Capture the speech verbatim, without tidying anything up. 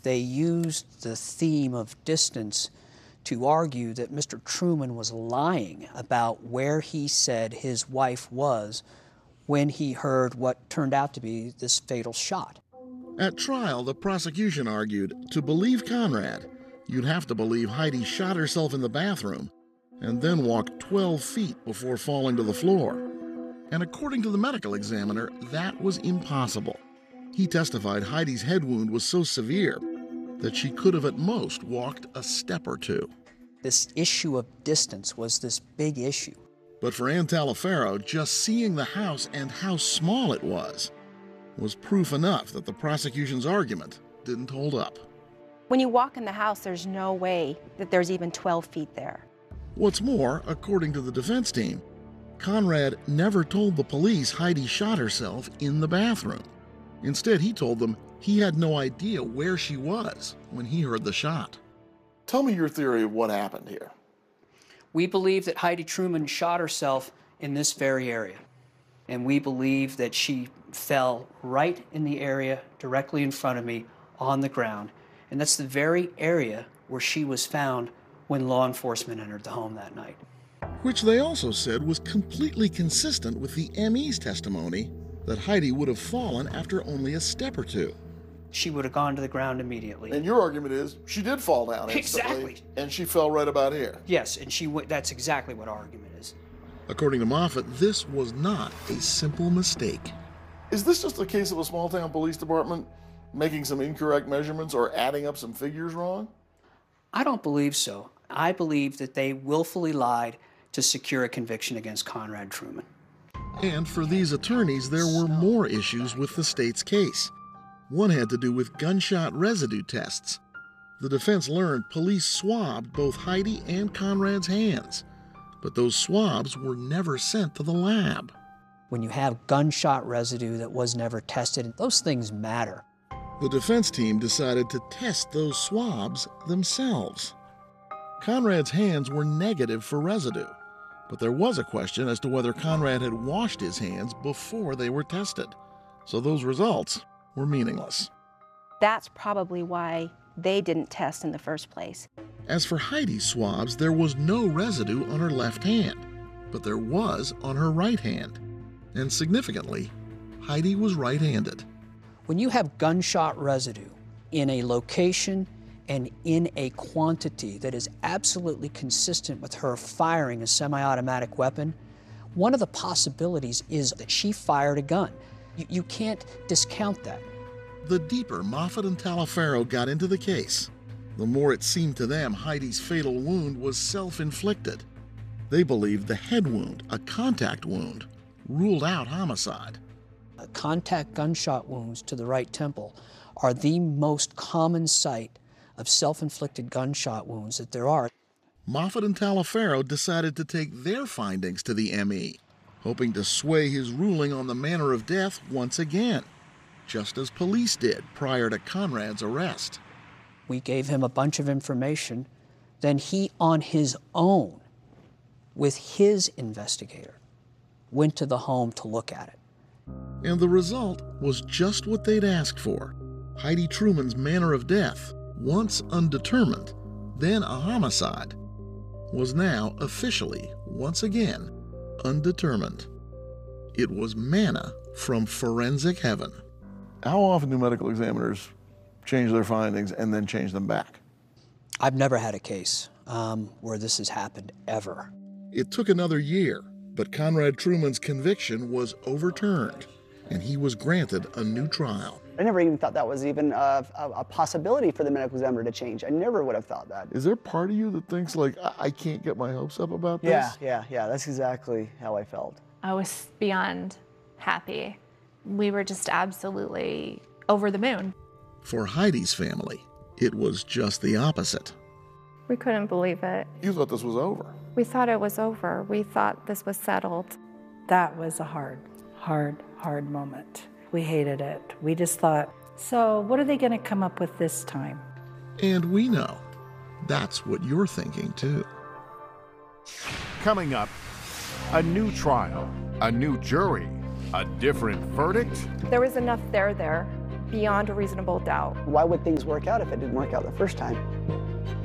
they used the theme of distance to argue that Mister Truman was lying about where he said his wife was when he heard what turned out to be this fatal shot. At trial, the prosecution argued to believe Conrad, you'd have to believe Heidi shot herself in the bathroom and then walked twelve feet before falling to the floor. And according to the medical examiner, that was impossible. He testified Heidi's head wound was so severe that she could have at most walked a step or two. This issue of distance was this big issue. But for Ann Taliaferro, just seeing the house and how small it was was proof enough that the prosecution's argument didn't hold up. When you walk in the house, there's no way that there's even twelve feet there. What's more, according to the defense team, Conrad never told the police Heidi shot herself in the bathroom. Instead, he told them he had no idea where she was when he heard the shot. Tell me your theory of what happened here. We believe that Heidi Truman shot herself in this very area. And we believe that she fell right in the area directly in front of me on the ground. And that's the very area where she was found when law enforcement entered the home that night. Which they also said was completely consistent with the M E's testimony that Heidi would have fallen after only a step or two. She would have gone to the ground immediately. And your argument is she did fall down instantly. Exactly. And she fell right about here. Yes, and she w- that's exactly what our argument is. According to Moffat, this was not a simple mistake. Is this just a case of a small-town police department making some incorrect measurements or adding up some figures wrong? I don't believe so. I believe that they willfully lied to secure a conviction against Conrad Truman. And for these attorneys, there were more issues with the state's case. One had to do with gunshot residue tests. The defense learned police swabbed both Heidi and Conrad's hands, but those swabs were never sent to the lab. When you have gunshot residue that was never tested, those things matter. The defense team decided to test those swabs themselves. Conrad's hands were negative for residue, but there was a question as to whether Conrad had washed his hands before they were tested, so those results were meaningless. That's probably why they didn't test in the first place. As for Heidi's swabs, there was no residue on her left hand, but there was on her right hand. And significantly, Heidi was right-handed. When you have gunshot residue in a location and in a quantity that is absolutely consistent with her firing a semi-automatic weapon, one of the possibilities is that she fired a gun. You, you can't discount that. The deeper Moffat and Taliaferro got into the case, the more it seemed to them Heidi's fatal wound was self-inflicted. They believed the head wound, a contact wound, ruled out homicide. Contact gunshot wounds to the right temple are the most common site of self-inflicted gunshot wounds that there are. Moffat and Taliaferro decided to take their findings to the M E, hoping to sway his ruling on the manner of death once again, just as police did prior to Conrad's arrest. We gave him a bunch of information, then he on his own, with his investigator, went to the home to look at it. And the result was just what they'd asked for. Heidi Truman's manner of death, once undetermined, then a homicide, was now officially, once again, undetermined. It was manna from forensic heaven. How often do medical examiners change their findings and then change them back? I've never had a case um, where this has happened, ever. It took another year, but Conrad Truman's conviction was overturned, and he was granted a new trial. I never even thought that was even a, a, a possibility for the medical examiner to change. I never would have thought that. Is there part of you that thinks, like, I, I can't get my hopes up about this? Yeah, yeah, yeah, that's exactly how I felt. I was beyond happy. We were just absolutely over the moon. For Heidi's family, it was just the opposite. We couldn't believe it. You thought this was over. We thought it was over. We thought this was settled. That was a hard, hard, hard moment. We hated it. We just thought, so what are they going to come up with this time? And we know that's what you're thinking too. Coming up, a new trial, a new jury, a different verdict. There was enough there there beyond a reasonable doubt. Why would things work out if it didn't work out the first time?